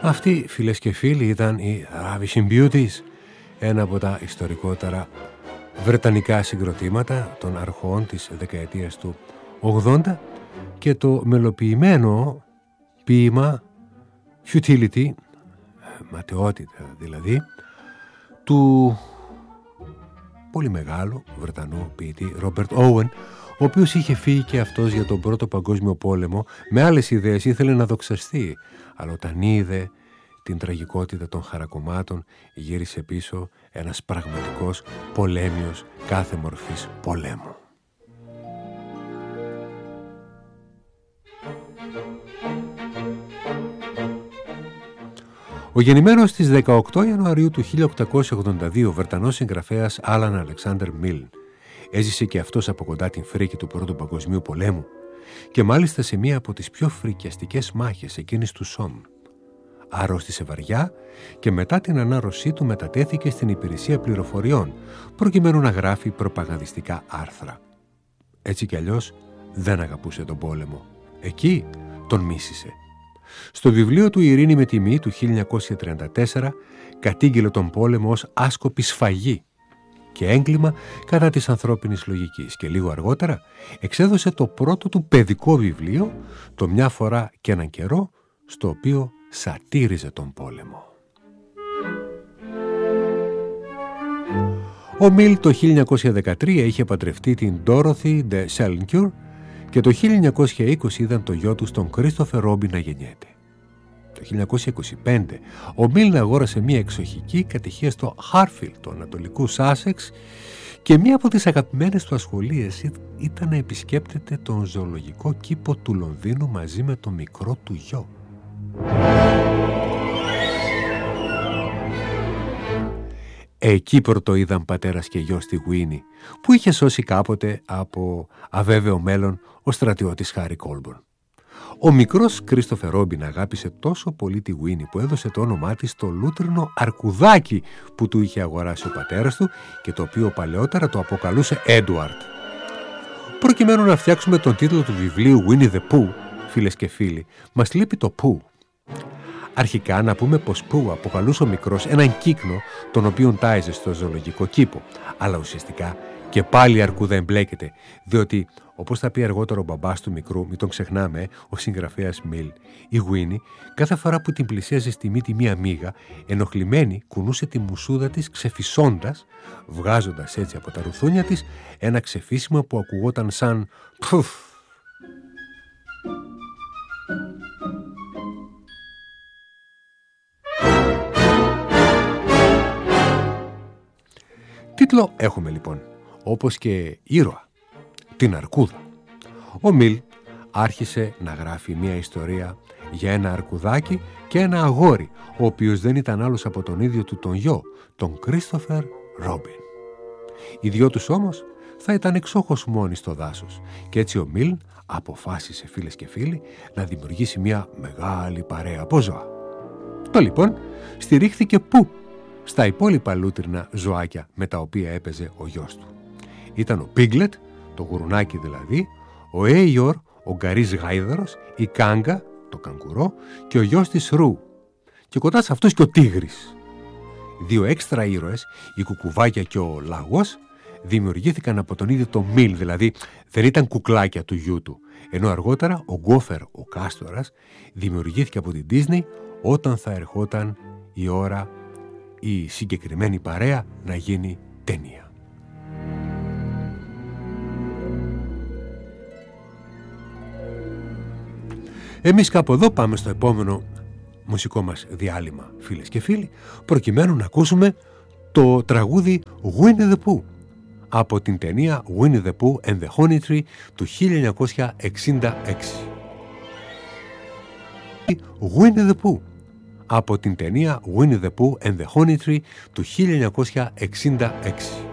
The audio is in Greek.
Αυτοί, φίλες και φίλοι, ήταν οι Ravishing Beauties, ένα από τα ιστορικότερα βρετανικά συγκροτήματα των αρχών της δεκαετίας του 80, και το μελοποιημένο ποίημα Futility, ματαιότητα δηλαδή, του πολύ μεγάλου Βρετανού ποιητή Ρόμπερτ Όουεν, ο οποίος είχε φύγει και αυτός για τον Πρώτο Παγκόσμιο Πόλεμο με άλλες ιδέες, ήθελε να δοξαστεί, αλλά όταν είδε την τραγικότητα των χαρακομμάτων γύρισε πίσω ένας πραγματικός πολέμιος κάθε μορφής πολέμου. Ο γεννημένος στις 18 Ιανουαρίου του 1882 Βρετανός συγγραφέας Άλαν Αλεξάνδερ Μίλν έζησε και αυτός από κοντά την φρίκη του Πρώτου Παγκοσμίου Πολέμου και μάλιστα σε μία από τις πιο φρικιαστικές μάχες εκείνης του Σόμ. Αρρώστησε βαριά και μετά την ανάρρωσή του μετατέθηκε στην υπηρεσία πληροφοριών προκειμένου να γράφει προπαγανδιστικά άρθρα. Έτσι κι αλλιώς δεν αγαπούσε τον πόλεμο. Εκεί τον μίσησε. Στο βιβλίο του «Η ειρήνη με τιμή» του 1934 κατήγγειλε τον πόλεμο ως άσκοπη σφαγή και έγκλημα κατά της ανθρώπινης λογικής και λίγο αργότερα εξέδωσε το πρώτο του παιδικό βιβλίο, το «Μια φορά και έναν καιρό», στο οποίο σατήριζε τον πόλεμο. Ο Μίλ το 1913 είχε παντρευτεί την Dorothy de Sellencourt και το 1920 είδαν το γιο του τον Κρίστοφερ Ρόμπιν να γεννιέται. Το 1925 ο Μίλ αγόρασε μια εξοχική κατοικία στο Χάρφιλ του Ανατολικού Σάσεξ και μία από τις αγαπημένες του ασχολίες ήταν να επισκέπτεται τον ζωολογικό κήπο του Λονδίνου μαζί με το μικρό του γιο. Εκεί πρωτοείδαν πατέρας και γιος τη Γουίνι, που είχε σώσει κάποτε από αβέβαιο μέλλον ο στρατιώτης Χάρι Κόλμπορν. Ο μικρός Κρίστοφερ Ρόμπιν αγάπησε τόσο πολύ τη Γουίνι που έδωσε το όνομά της στο λούτρινο αρκουδάκι που του είχε αγοράσει ο πατέρας του και το οποίο παλαιότερα το αποκαλούσε Έντουαρτ. Προκειμένου να φτιάξουμε τον τίτλο του βιβλίου Winnie the Pooh, φίλες και φίλοι, μας λείπει το Pooh. Αρχικά να πούμε πως Pooh αποκαλούσε ο μικρός έναν κύκνο τον οποίον τάιζε στο ζωολογικό κήπο, αλλά ουσιαστικά και πάλι η αρκούδα εμπλέκεται, διότι όπως θα πει αργότερο ο μπαμπάς του μικρού, μην τον ξεχνάμε, ο συγγραφέας Μιλ, η Γουίνι κάθε φορά που την πλησίαζε στη μύτη μία μύγα, ενοχλημένη κουνούσε τη μουσούδα της ξεφυσώντας, βγάζοντας έτσι από τα ρουθούνια της ένα ξεφύσιμα που ακουγόταν σαν «πφουφ». Τίτλο έχουμε λοιπόν, όπως και ήρωα, την αρκούδα. Ο Μιλ άρχισε να γράφει μια ιστορία για ένα αρκουδάκι και ένα αγόρι, ο οποίος δεν ήταν άλλος από τον ίδιο του τον γιο, τον Κρίστοφερ Ρόμπιν. Οι δυο τους όμως θα ήταν εξόχως μόνοι στο δάσος και έτσι ο Μιλ αποφάσισε, φίλες και φίλοι, να δημιουργήσει μια μεγάλη παρέα από ζώα. Το λοιπόν στηρίχθηκε πού? Στα υπόλοιπα λούτρινα ζωάκια με τα οποία έπαιζε ο γιος του. Ήταν ο Πίγκλετ, το γουρουνάκι δηλαδή, ο Έιορ, ο γκαρής γάιδαρος, η Κάγκα, το καγκουρό και ο γιος της Ρου. Και κοντά σε αυτούς και ο Τίγρης. Δύο έξτρα ήρωες, η Κουκουβάκια και ο Λαγός, δημιουργήθηκαν από τον ίδιο το Μιλ, δηλαδή δεν ήταν κουκλάκια του γιού του. Ενώ αργότερα ο Γκόφερ, ο Κάστορας, δημιουργήθηκε από την Disney όταν θα ερχόταν η ώρα η συγκεκριμένη παρέα να γίνει ταινία. Εμείς κάπου εδώ πάμε στο επόμενο μουσικό μας διάλειμμα, φίλες και φίλοι, προκειμένου να ακούσουμε το τραγούδι Winnie the Pooh από την ταινία Winnie the Pooh and the Honey Tree του 1966. Winnie the Pooh από την ταινία Winnie the Pooh and the Honey Tree του 1966.